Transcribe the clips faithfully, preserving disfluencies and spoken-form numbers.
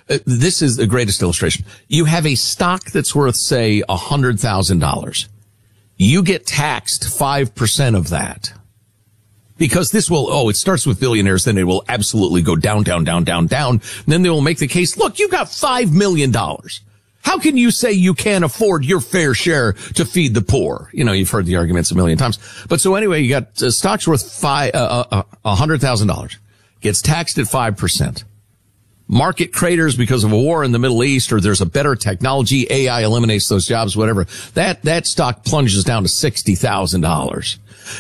uh, this is the greatest illustration. You have a stock that's worth, say, one hundred thousand dollars. You get taxed five percent of that. Because this will, oh, it starts with billionaires, then it will absolutely go down, down, down, down, down. And then they will make the case, look, you got five million dollars. How can you say you can't afford your fair share to feed the poor? You know, you've heard the arguments a million times. But so anyway, you got uh, stocks worth five, uh, uh, one hundred thousand dollars. Gets taxed at five percent. Market craters because of a war in the Middle East, or there's a better technology, A I eliminates those jobs, whatever. That, that stock plunges down to sixty thousand dollars.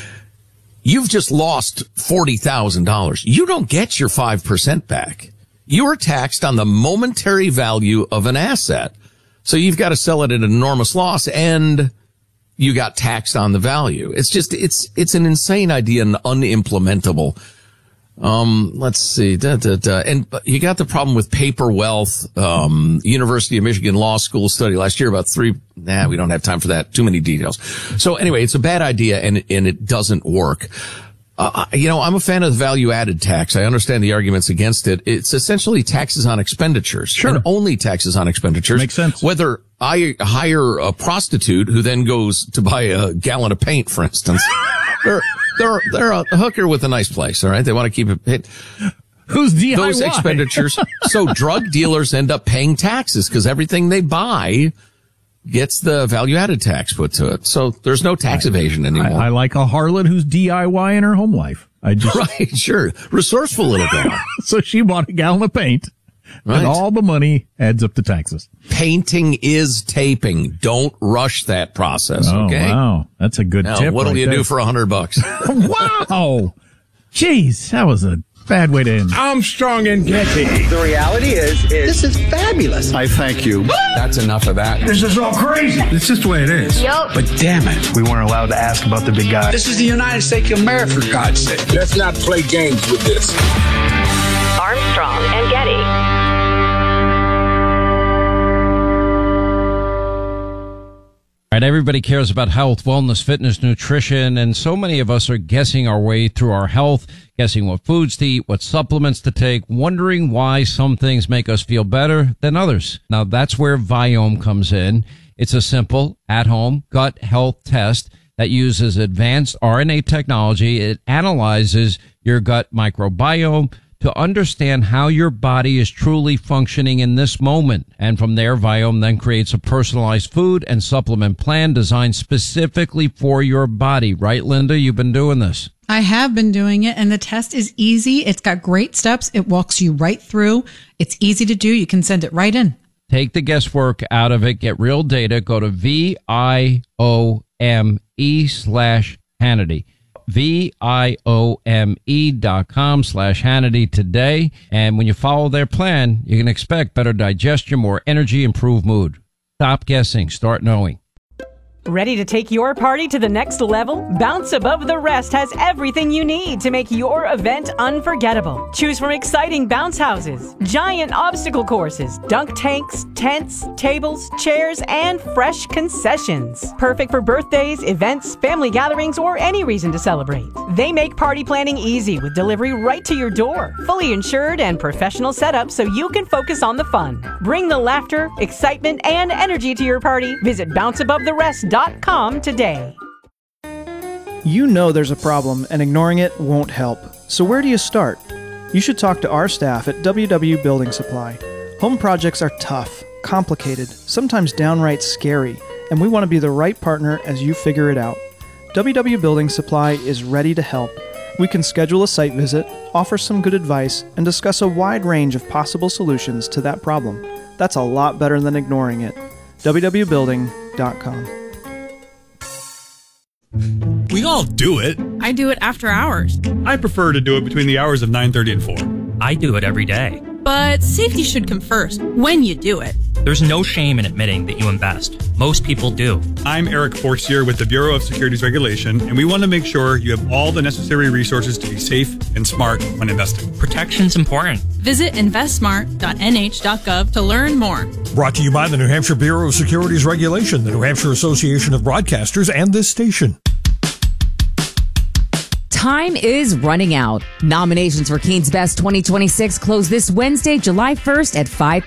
You've just lost forty thousand dollars. You don't get your five percent back. You are taxed on the momentary value of an asset. So you've got to sell it at an enormous loss, and you got taxed on the value. It's just, it's, it's an insane idea and unimplementable. Um, let's see. Da, da, da. And you got the problem with paper wealth. Um, University of Michigan Law School study last year about three. Nah, we don't have time for that. Too many details. So anyway, it's a bad idea and, and it doesn't work. Uh, you know, I'm a fan of the value added tax. I understand the arguments against it. It's essentially taxes on expenditures. Sure. And only taxes on expenditures. Makes sense. Whether I hire a prostitute who then goes to buy a gallon of paint, for instance. They're, they're, they're a hooker with a nice place, all right? They want to keep it hit. Who's D I Y? Those expenditures. So drug dealers end up paying taxes because everything they buy gets the value-added tax put to it. So there's no tax evasion anymore. I, I like a harlot who's D I Y in her home life. I just Right, sure. Resourceful little gal. So she bought a gallon of paint, right. And all the money adds up to taxes. Painting is taping. Don't rush that process, oh, okay? Wow, that's a good now, tip. What'll right you there. do for a hundred bucks? Wow. Jeez, that was a bad way to end. Armstrong and Getty. The reality is, is this is fabulous. I thank you. That's enough of that. This is all crazy. It's just the way it is. Yep. But damn it, we weren't allowed to ask about the big guy. This is the United States of America, for God's sake. Let's not play games with this. Armstrong and Getty. Right, everybody cares about health, wellness, fitness, nutrition, and so many of us are guessing our way through our health, guessing what foods to eat, what supplements to take, wondering why some things make us feel better than others. Now, that's where Viome comes in. It's a simple, at-home gut health test that uses advanced R N A technology. It analyzes your gut microbiome to understand how your body is truly functioning in this moment. And from there, Viome then creates a personalized food and supplement plan designed specifically for your body. Right, Linda? You've been doing this. I have been doing it, and the test is easy. It's got great steps. It walks you right through. It's easy to do. You can send it right in. Take the guesswork out of it. Get real data. Go to V I O M E slash Hannity. V-I-O-M-E dot com slash Hannity today. And when you follow their plan, you can expect better digestion, more energy, improved mood. Stop guessing. Start knowing. Ready to take your party to the next level? Bounce Above the Rest has everything you need to make your event unforgettable. Choose from exciting bounce houses, giant obstacle courses, dunk tanks, tents, tables, chairs, and fresh concessions. Perfect for birthdays, events, family gatherings, or any reason to celebrate. They make party planning easy with delivery right to your door. Fully insured and professional setup so you can focus on the fun. Bring the laughter, excitement, and energy to your party. Visit bounce above the rest dot com today. You know there's a problem, and ignoring it won't help. So where do you start? You should talk to our staff at W W Building Supply. Home projects are tough, complicated, sometimes downright scary, and we want to be the right partner as you figure it out. W W Building Supply is ready to help. We can schedule a site visit, offer some good advice, and discuss a wide range of possible solutions to that problem. That's a lot better than ignoring it. W W building dot com. We all do it. I do it after hours. I prefer to do it between the hours of nine thirty and four. I do it every day. But safety should come first when you do it. There's no shame in admitting that you invest. Most people do. I'm Eric Forcier with the Bureau of Securities Regulation, and we want to make sure you have all the necessary resources to be safe and smart when investing. Protection's important. Visit invest smart dot N H dot gov to learn more. Brought to you by the New Hampshire Bureau of Securities Regulation, the New Hampshire Association of Broadcasters, and this station. Time is running out. Nominations for Kane's Best twenty twenty-six close this Wednesday, July first at five